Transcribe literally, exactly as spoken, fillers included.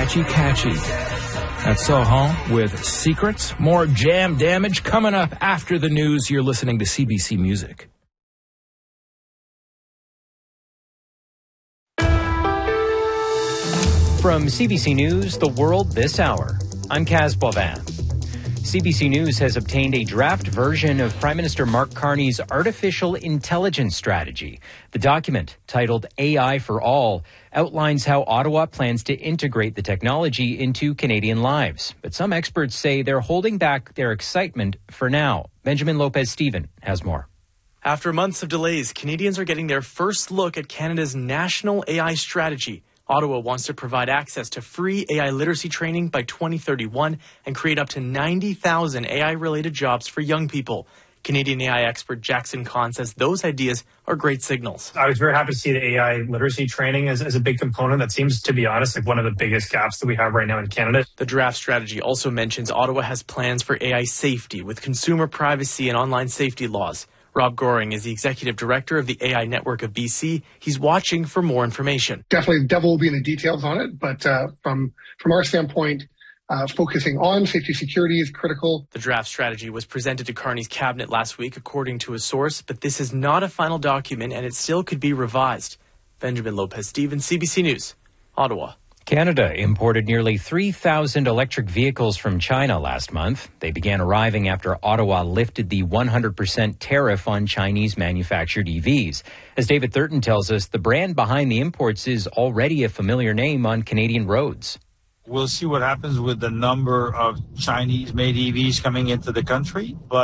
catchy, catchy. That's Soho with Secrets. More jam damage coming up after the news. You're listening to C B C Music. From C B C News, The World This Hour, I'm Kaz Boivin. C B C News has obtained a draft version of Prime Minister Mark Carney's artificial intelligence strategy. The document, titled A I for All, outlines how Ottawa plans to integrate the technology into Canadian lives. But some experts say they're holding back their excitement for now. Benjamin Lopez-Steven has more. After months of delays, Canadians are getting their first look at Canada's national A I strategy. Ottawa wants to provide access to free A I literacy training by twenty thirty-one and create up to ninety thousand A I-related jobs for young people. Canadian A I expert Jackson Kahn says those ideas are great signals. I was very happy to see the A I literacy training as, as a big component. That seems, to be honest, like one of the biggest gaps that we have right now in Canada. The draft strategy also mentions Ottawa has plans for A I safety with consumer privacy and online safety laws. Rob Goring is the executive director of the A I Network of B C. He's watching for more information. Definitely the devil will be in the details on it, but uh, from from our standpoint, uh, focusing on safety security is critical. The draft strategy was presented to Carney's cabinet last week, according to a source, but this is not a final document and it still could be revised. Benjamin Lopez-Steven, C B C News, Ottawa. Canada imported nearly three thousand electric vehicles from China last month. They began arriving after Ottawa lifted the one hundred percent tariff on Chinese-manufactured E Vs. As David Thurton tells us, the brand behind the imports is already a familiar name on Canadian roads. We'll see what happens with the number of Chinese-made E Vs coming into the country, but